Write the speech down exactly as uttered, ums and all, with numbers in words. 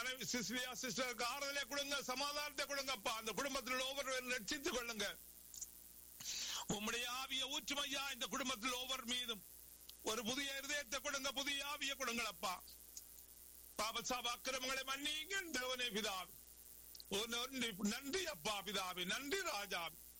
மனைவி சிஸ்லியா சிஸ்டருக்கு ஆறுதலை கொடுங்க, சமாதானத்தை கொடுங்கப்பா. அந்த குடும்பத்தில் ஒவ்வொருவரும் ரட்சித்துக் கொள்ளுங்க. உம்முடைய ஆவிய ஊற்றுமையா இந்த குடும்பத்தில் ஒவ்வொரு மீதும் ஒரு புதிய இருதயத்தை கொடுங்க, புதிய ஆவிய கொடுங்களப்பா. பாபசாப அக்கிரமங்களை மன்னிங்க தேவனே பிதாவே. நன்றி அப்பா பிதாவே, நன்றி ராஜா.